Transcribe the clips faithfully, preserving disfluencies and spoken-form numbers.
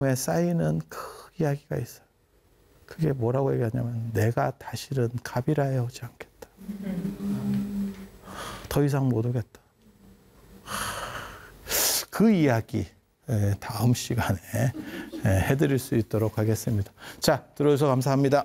에 쌓이는 그 이야기가 있어요. 그게 뭐라고 얘기하냐면 내가 다시는 갑이라에 오지 않겠다. 더 이상 못 오겠다. 그 이야기 다음 시간에 해드릴 수 있도록 하겠습니다. 자, 들어주셔서 감사합니다.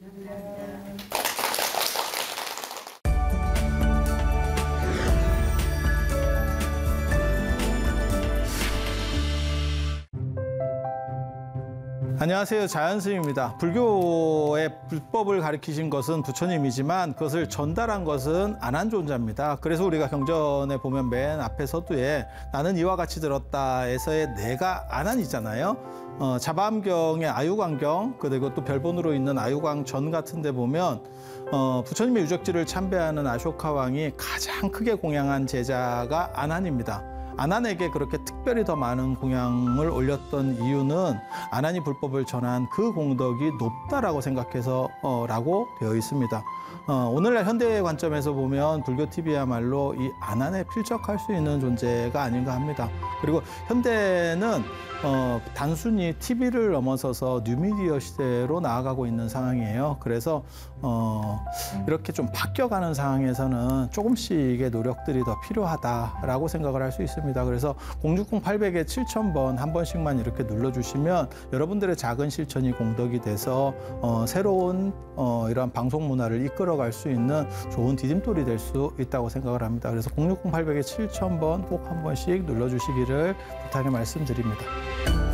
안녕하세요. 자연스님입니다. 불교의 불법을 가르치신 것은 부처님이지만 그것을 전달한 것은 안한존자입니다. 그래서 우리가 경전에 보면 맨 앞에 서두에 나는 이와 같이 들었다에서의 내가 안한이잖아요. 어, 자바암경의 아유광경 그리고 또 별본으로 있는 아유광전 같은 데 보면 어, 부처님의 유적지를 참배하는 아쇼카 왕이 가장 크게 공양한 제자가 안한입니다. 안한에게 그렇게 특별히 더 많은 공양을 올렸던 이유는 안한이 불법을 전한 그 공덕이 높다라고 생각해서 어, 라고 되어 있습니다. 어, 오늘날 현대의 관점에서 보면 불교티비야말로 이 안한에 필적할 수 있는 존재가 아닌가 합니다. 그리고 현대는 어, 단순히 티비를 넘어서서 뉴미디어 시대로 나아가고 있는 상황이에요. 그래서 어, 이렇게 좀 바뀌어가는 상황에서는 조금씩의 노력들이 더 필요하다라고 생각을 할 수 있습니다. 그래서 공육공 팔백에 칠천 번 한 번씩만 이렇게 눌러주시면 여러분들의 작은 실천이 공덕이 돼서 어, 새로운 어, 이러한 방송 문화를 이끌어갈 수 있는 좋은 디딤돌이 될 수 있다고 생각을 합니다. 그래서 공육공 팔백에 칠천 번 꼭 한 번씩 눌러주시기를 부탁의 말씀드립니다.